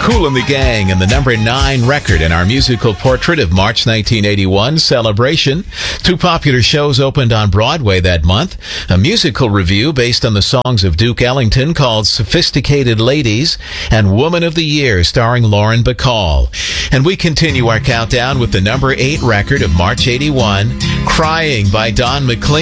Kool and the Gang and the number 9 record in our musical portrait of March 1981 celebration. 2 popular shows opened on Broadway that month. A musical review based on the songs of Duke Ellington called Sophisticated Ladies, and Woman of the Year starring Lauren Bacall. And we continue our countdown with the number 8 record of March 81, Crying by Don McLean.